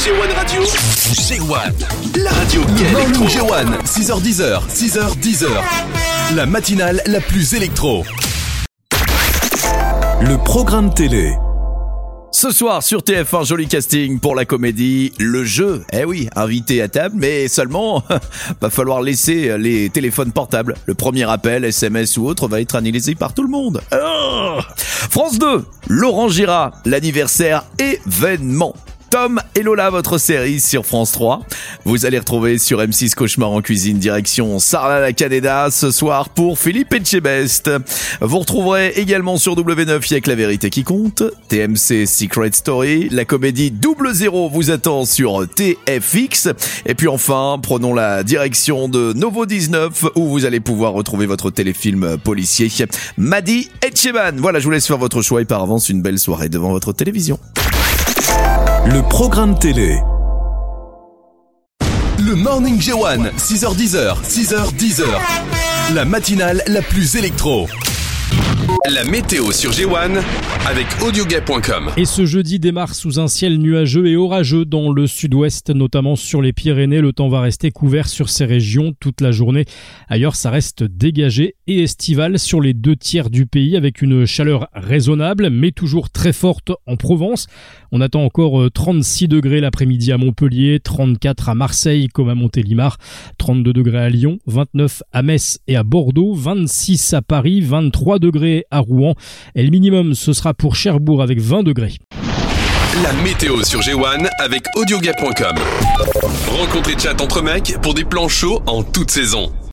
G1 Radio. G1, la radio électro. G1, 6h10, 6h10. La matinale la plus électro. Le programme télé. Ce soir sur TF1, joli casting pour la comédie Le Jeu. Eh oui, invité à table, mais seulement va falloir laisser les téléphones portables. Le premier appel, SMS ou autre va être analysé par tout le monde. France 2, Laurent Gérard, l'anniversaire événement. Tom et Lola, votre série sur France 3. Vous allez retrouver sur M6 Cauchemar en cuisine, direction Sarlat-la-Canéda ce soir pour Philippe Etchebest. Vous retrouverez également sur W9 Y'a que la vérité qui compte, TMC Secret Story, la comédie Double Zéro vous attend sur TFX. Et puis enfin, prenons la direction de Novo 19 où vous allez pouvoir retrouver votre téléfilm policier Madi Etcheban. Voilà, je vous laisse faire votre choix et par avance une belle soirée devant votre télévision. Le programme télé. Le Morning G1, 6h10, 6h10. La matinale la plus électro. La météo sur G1 avec Audiogay.com. Et ce jeudi démarre sous un ciel nuageux et orageux dans le sud-ouest, notamment sur les Pyrénées. Le temps va rester couvert sur ces régions toute la journée. Ailleurs, ça reste dégagé et estival sur les 2/3 du pays avec une chaleur raisonnable, mais toujours très forte en Provence. On attend encore 36 degrés l'après-midi à Montpellier, 34 à Marseille comme à Montélimar, 32 degrés à Lyon, 29 à Metz et à Bordeaux, 26 à Paris, 23 degrés à Rouen. Et le minimum, ce sera pour Cherbourg avec 20 degrés. La météo sur G1 avec Audiogay.com. Rencontre et chat entre mecs pour des plans chauds en toute saison.